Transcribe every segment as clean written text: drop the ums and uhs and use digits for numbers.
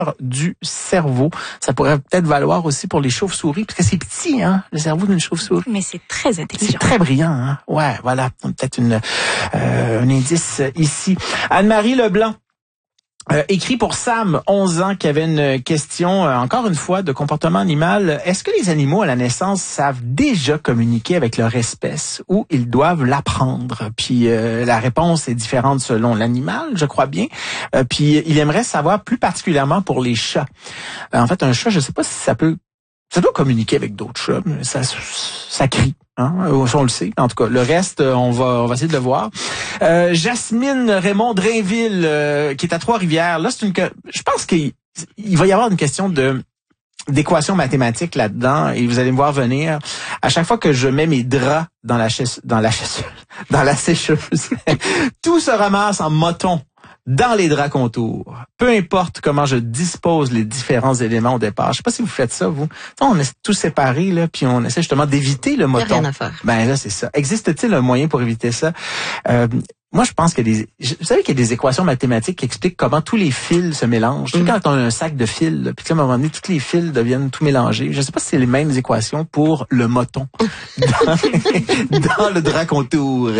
du cerveau. Ça pourrait peut-être valoir aussi pour les chauves-souris, parce que c'est petit, hein, le cerveau d'une chauve-souris. Mais c'est très intelligent. C'est très brillant, hein. Ouais, voilà, peut-être un indice ici. Anne-Marie Leblanc. Écrit pour Sam, 11 ans, qui avait une question, encore une fois, de comportement animal. Est-ce que les animaux à la naissance savent déjà communiquer avec leur espèce ou ils doivent l'apprendre? Puis la réponse est différente selon l'animal, je crois bien. Puis il aimerait savoir plus particulièrement pour les chats. En fait, un chat, je sais pas si ça doit communiquer avec d'autres chats, mais ça crie. Hein, on le sait. En tout cas, le reste, on va essayer de le voir. Jasmine Raymond Drainville, qui est à Trois-Rivières. Là, je pense qu'il va y avoir une question d'équation mathématique là-dedans, et vous allez me voir venir. À chaque fois que je mets mes draps dans la sécheuse, tout se ramasse en moton dans les draps contours. Peu importe comment je dispose les différents éléments au départ. Je sais pas si vous faites ça, vous. On est tous séparés, là, puis on essaie justement d'éviter le moton. Il n'y a rien à faire. Ben là, c'est ça. Existe-t-il un moyen pour éviter ça? Moi, je pense qu'il y a vous savez qu'il y a des équations mathématiques qui expliquent comment tous les fils se mélangent. Tu sais, quand on a un sac de fils, puis à un moment donné, tous les fils deviennent tout mélangés. Je sais pas si c'est les mêmes équations pour le moton dans le drap contour.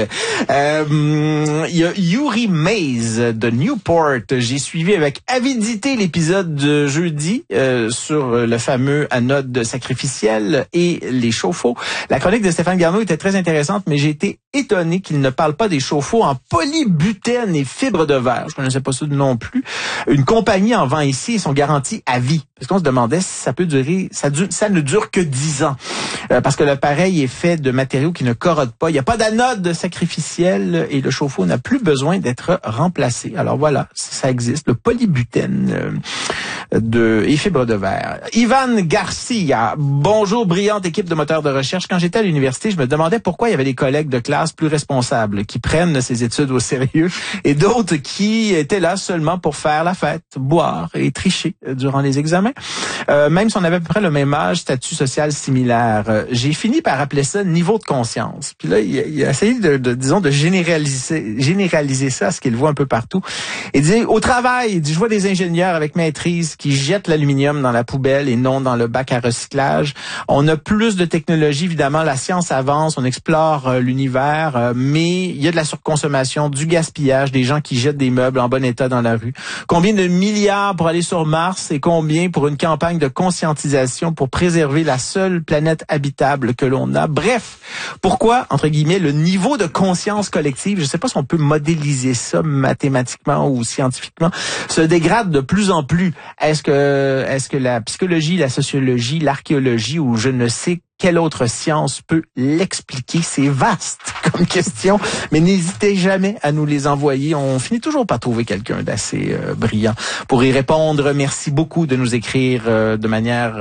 Il y a Yuri Mays de Newport. J'ai suivi avec avidité l'épisode de jeudi sur le fameux anode sacrificiel et les chauffe-eau. La chronique de Stéphane Garneau était très intéressante, mais j'ai été étonné qu'il ne parle pas des chauffe-eau en polybutène et fibres de verre. Je connaissais pas ça non plus. Une compagnie en vend ici et sont garanties à vie. Parce qu'on se demandait si ça peut durer, ça ne dure que 10 ans. Parce que l'appareil est fait de matériaux qui ne corrodent pas. Il n'y a pas d'anode sacrificielle et le chauffe-eau n'a plus besoin d'être remplacé. Alors voilà, ça existe. Le polybutène et fibres de verre. Ivan Garcia. Bonjour, brillante équipe de moteurs de recherche. Quand j'étais à l'université, je me demandais pourquoi il y avait des collègues de classe plus responsables qui prennent ces études au sérieux et d'autres qui étaient là seulement pour faire la fête, boire et tricher durant les examens. Même si on avait à peu près le même âge, statut social similaire. J'ai fini par appeler ça niveau de conscience. Puis là, il a essayé de généraliser ça à ce qu'il voit un peu partout. Il dit, au travail, je vois des ingénieurs avec maîtrise qui jettent l'aluminium dans la poubelle et non dans le bac à recyclage. On a plus de technologie, évidemment, la science avance, on explore l'univers, mais il y a de la surconsommation, du gaspillage, des gens qui jettent des meubles en bon état dans la rue. Combien de milliards pour aller sur Mars et combien pour une campagne de conscientisation pour préserver la seule planète habitable que l'on a? Bref, pourquoi, entre guillemets, le niveau de conscience collective, je ne sais pas si on peut modéliser ça mathématiquement ou scientifiquement, se dégrade de plus en plus? Est-ce que la psychologie, la sociologie, l'archéologie ou je ne sais quelle autre science peut l'expliquer? C'est vaste comme question, mais n'hésitez jamais à nous les envoyer. On finit toujours par trouver quelqu'un d'assez brillant pour y répondre. Merci beaucoup de nous écrire de manière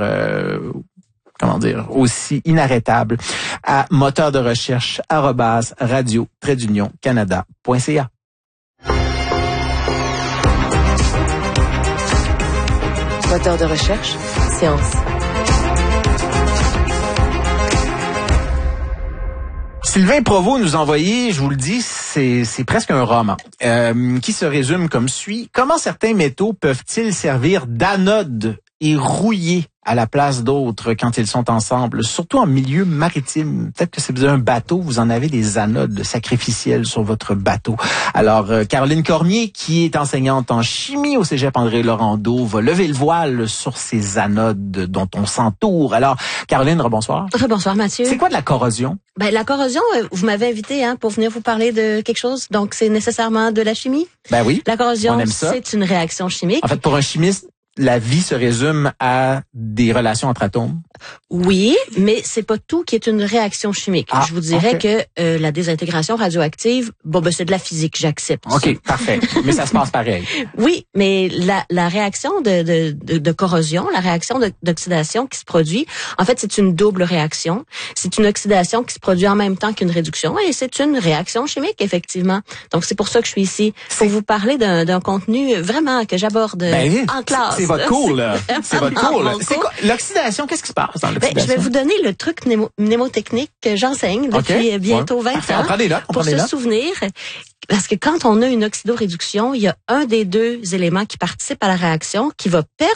aussi inarrêtable à moteur-de-recherche@radio-canada.ca. Moteur de recherche, science. Sylvain Provost nous a envoyé, je vous le dis, c'est presque un roman qui se résume comme suit. Comment certains métaux peuvent-ils servir d'anode et rouiller à la place d'autres quand ils sont ensemble, surtout en milieu maritime? Peut-être que si vous avez un bateau, vous en avez des anodes sacrificielles sur votre bateau. Alors, Caroline Cormier, qui est enseignante en chimie au Cégep André-Laurando, va lever le voile sur ces anodes dont on s'entoure. Alors, Caroline, rebonsoir. Rebonsoir, Mathieu. C'est quoi de la corrosion? Ben, la corrosion, vous m'avez invité pour venir vous parler de quelque chose, donc c'est nécessairement de la chimie? Ben oui, la corrosion, on aime ça. C'est une réaction chimique. En fait, pour un chimiste, la vie se résume à des relations entre atomes. Oui, mais c'est pas tout qui est une réaction chimique. Je vous dirais que la désintégration radioactive, c'est de la physique, j'accepte. OK, parfait. Mais ça se passe pareil. Oui, mais la réaction de corrosion, la réaction d'oxydation qui se produit, en fait, c'est une double réaction. C'est une oxydation qui se produit en même temps qu'une réduction et c'est une réaction chimique, effectivement. Donc, c'est pour ça que je suis ici, pour vous parler d'un contenu vraiment que j'aborde en classe. C'est votre cours, là. C'est votre cours, là. C'est quoi? L'oxydation, qu'est-ce qui se passe dans l'oxydation? Je vais vous donner le truc mnémotechnique que j'enseigne depuis bientôt 20 ans. Pour se souvenir. Parce que quand on a une oxydoréduction, il y a un des deux éléments qui participe à la réaction qui va perdre